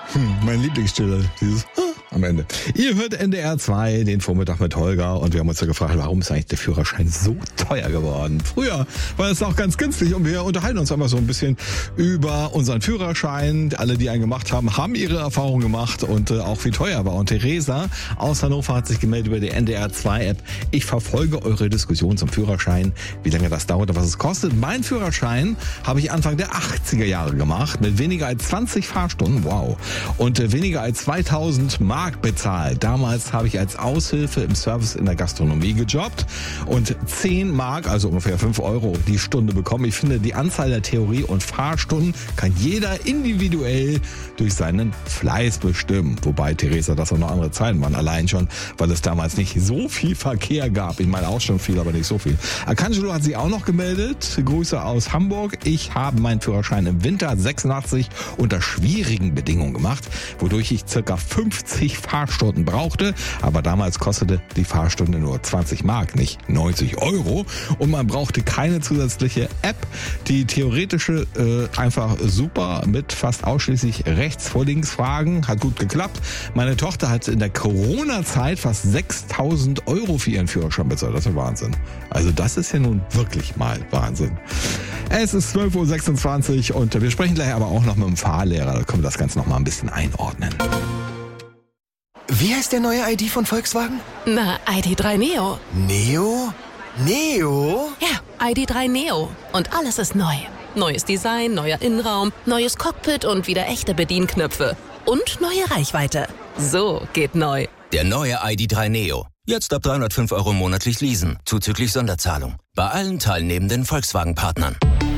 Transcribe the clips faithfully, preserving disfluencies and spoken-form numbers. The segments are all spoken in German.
Hm, mein Lieblingsstille, dieses am Ende. Ihr hört N D R zwei, den Vormittag mit Holger, und wir haben uns ja gefragt, warum ist eigentlich der Führerschein so teuer geworden? Früher war es auch ganz günstig, und wir unterhalten uns einfach so ein bisschen über unseren Führerschein. Alle, die einen gemacht haben, haben ihre Erfahrungen gemacht und äh, auch wie teuer er war. Und Theresa aus Hannover hat sich gemeldet über die N D R zwei App. Ich verfolge eure Diskussion zum Führerschein, wie lange das dauert und was es kostet. Mein Führerschein habe ich Anfang der achtziger Jahre gemacht, mit weniger als zwanzig Fahrstunden, wow, und äh, weniger als zweitausend Mark bezahlt. Damals habe ich als Aushilfe im Service in der Gastronomie gejobbt und zehn Mark, also ungefähr fünf Euro die Stunde bekommen. Ich finde, die Anzahl der Theorie- und Fahrstunden kann jeder individuell durch seinen Fleiß bestimmen. Wobei, Theresa, das auch noch andere Zeiten waren. Allein schon, weil es damals nicht so viel Verkehr gab. Ich meine auch schon viel, aber nicht so viel. Arcangelo hat sich auch noch gemeldet. Grüße aus Hamburg. Ich habe meinen Führerschein im Winter sechsundachtzig unter schwierigen Bedingungen gemacht, wodurch ich circa fünfzig Fahrstunden brauchte, aber damals kostete die Fahrstunde nur zwanzig Mark, nicht neunzig Euro, und man brauchte keine zusätzliche App. Die theoretische äh, einfach super mit fast ausschließlich rechts vor links Fragen, hat gut geklappt. Meine Tochter hat in der Corona-Zeit fast sechstausend Euro für ihren Führerschein bezahlt. Das ist Wahnsinn. Also das ist ja nun wirklich mal Wahnsinn. Es ist zwölf Uhr sechsundzwanzig und wir sprechen gleich aber auch noch mit dem Fahrlehrer. Da können wir das Ganze noch mal ein bisschen einordnen. Wie heißt der neue I D von Volkswagen? Na, I D drei Neo. Neo? Neo? Ja, I D drei Neo. Und alles ist neu. Neues Design, neuer Innenraum, neues Cockpit und wieder echte Bedienknöpfe. Und neue Reichweite. So geht neu. Der neue I D drei Neo. Jetzt ab dreihundertfünf Euro monatlich leasen, zuzüglich Sonderzahlung. Bei allen teilnehmenden Volkswagen-Partnern.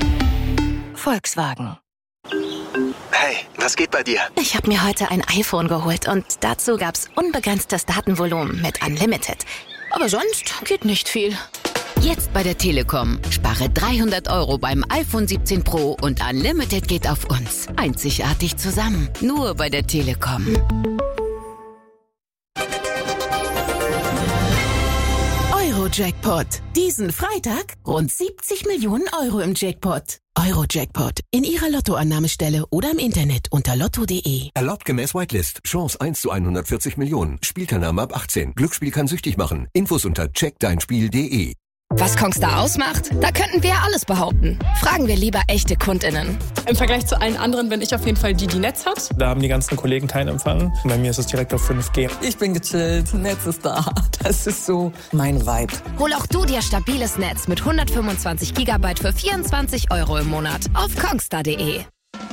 Volkswagen. Hey, was geht bei dir? Ich habe mir heute ein iPhone geholt und dazu gab's unbegrenztes Datenvolumen mit Unlimited. Aber sonst geht nicht viel. Jetzt bei der Telekom. Spare dreihundert Euro beim iPhone siebzehn Pro und Unlimited geht auf uns. Einzigartig zusammen. Nur bei der Telekom. Euro-Jackpot. Diesen Freitag rund siebzig Millionen Euro im Jackpot. Euro-Jackpot. In Ihrer Lottoannahmestelle oder im Internet unter lotto punkt de. Erlaubt gemäß Whitelist. Chance eins zu hundertvierzig Millionen. Spielteilnahme ab achtzehn. Glücksspiel kann süchtig machen. Infos unter check dein spiel punkt de. Was Kongstar ausmacht? Da könnten wir alles behaupten. Fragen wir lieber echte KundInnen. Im Vergleich zu allen anderen bin ich auf jeden Fall die, die Netz hat. Da haben die ganzen Kollegen keinen Empfang. Bei mir ist es direkt auf fünf G. Ich bin gechillt, Netz ist da. Das ist so mein Vibe. Hol auch du dir stabiles Netz mit hundertfünfundzwanzig Gigabyte für vierundzwanzig Euro im Monat auf kongstar punkt de.